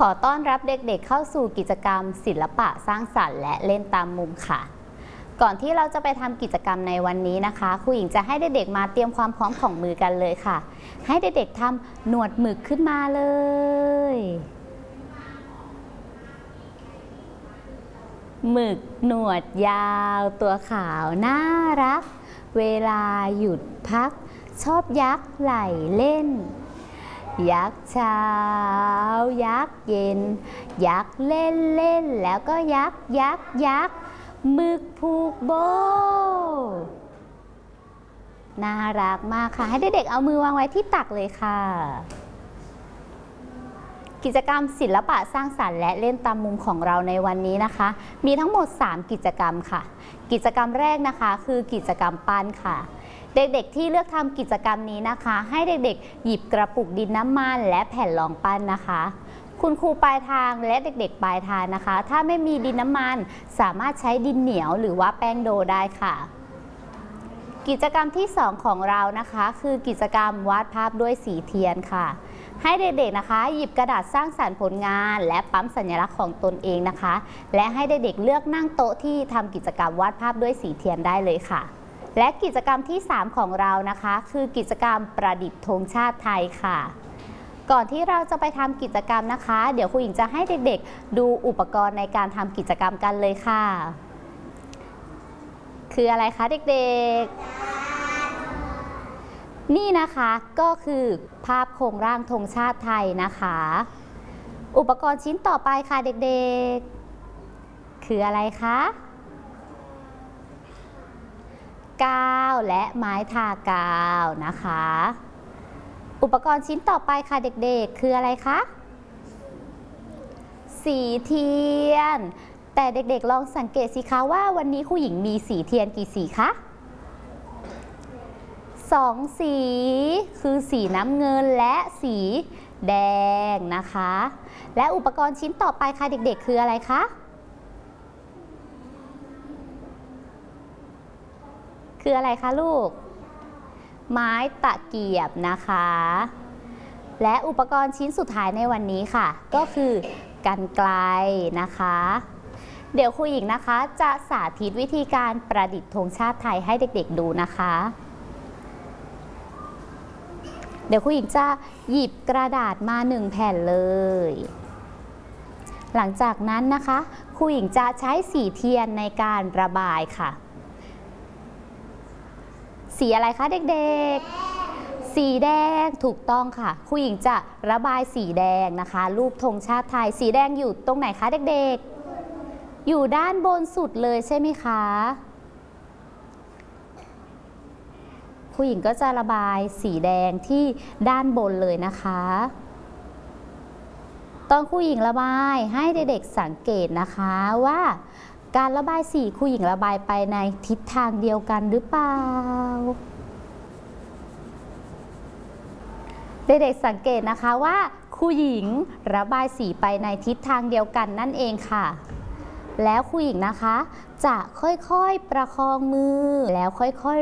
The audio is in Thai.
อต้อนรับเด็กๆเข้าสู่กิจกรรมศิลปะสร้างสรรค์และเล่นตามมุมค่ะก่อนที่เราจะไปทำกิจกรรมในวันนี้นะคะครูหญิงจะให้เด็กๆมาเตรียมความพร้อมของมือกันเลยค่ะให้เด็กๆทำหนวดหมึกขึ้นมาเลยหมึกหนวดยาวตัวขาวน่ารักเวลาหยุดพักชอบยักไหล่เล่นยักเช้ายักเย็นยักเล่นเล่นแล้วก็ยักหมึกผูกโบน่ารักมากค่ะให้เด็กๆเอามือวางไว้ที่ตักเลยค่ะกิจกรรมศิลปะสร้างสรรค์และเล่นตามมุมของเราในวันนี้นะคะมีทั้งหมด3กิจกรรมค่ะกิจกรรมแรกนะคะคือกิจกรรมปั้นค่ะเด็กๆที่เลือกทำกิจกรรมนี้นะคะให้เด็กๆหยิบกระปุกดินน้ำมันและแผ่นรองปั้นนะคะคุณครูปลายทางและเด็กๆปลายทางนะคะถ้าไม่มีดินน้ำมันสามารถใช้ดินเหนียวหรือว่าแป้งโดได้ค่ะกิจกรรมที่2ของเรานะคะคือกิจกรรมวาดภาพด้วยสีเทียนค่ะให้เด็กๆนะคะหยิบกระดาษสร้างสรรค์ผลงานและปั๊มสัญลักษณ์ของตนเองนะคะและให้เด็กๆเลือกนั่งโต๊ะที่ทำกิจกรรมวาดภาพด้วยสีเทียนได้เลยค่ะและกิจกรรมที่3ของเรานะคะคือกิจกรรมประดิษฐ์ธงชาติไทยค่ะก่อนที่เราจะไปทำกิจกรรมนะคะเดี๋ยวครูหญิงจะให้เด็กๆดูอุปกรณ์ในการทำกิจกรรมกันเลยค่ะคืออะไรคะเด็กๆนี่นะคะก็คือภาพโครงร่างธงชาติไทยนะคะอุปกรณ์ชิ้นต่อไปค่ะเด็กๆคืออะไรคะกาวและไม้ทากาวนะคะอุปกรณ์ชิ้นต่อไปค่ะเด็กๆคืออะไรคะสีเทียนแต่เด็กๆลองสังเกตสิคะว่าวันนี้ครูหญิงมีสีเทียนกี่สีคะ2สีคือสีน้ำเงินและสีแดงนะคะและอุปกรณ์ชิ้นต่อไปค่ะเด็กๆคืออะไรคะคืออะไรคะลูกไม้ตะเกียบนะคะและอุปกรณ์ชิ้นสุดท้ายในวันนี้ค่ะก็คือกรรไกรนะคะเดี๋ยวครูหญิงนะคะจะสาธิตวิธีการประดิษฐ์ธงชาติไทยให้เด็กๆดูนะคะเดี๋ยวครูหญิงจะหยิบกระดาษมา1แผ่นเลยหลังจากนั้นนะคะครูหญิงจะใช้สีเทียนในการระบายค่ะสีอะไรคะเด็กๆสีแดงถูกต้องค่ะครูหญิงจะระบายสีแดงนะคะรูปธงชาติไทยสีแดงอยู่ตรงไหนคะเด็กๆอยู่ด้านบนสุดเลยใช่ไหมคะครูหญิงก็จะระบายสีแดงที่ด้านบนเลยนะคะตอนครูหญิงระบายให้เด็กๆสังเกตนะคะว่าการระบายสีครูหญิงระบายไปในทิศทางเดียวกันหรือเปล่าเด็กๆสังเกตนะคะว่าครูหญิงระบายสีไปในทิศทางเดียวกันนั่นเองค่ะแล้วครูหญิงนะคะจะค่อยๆประคองมือแล้วค่อย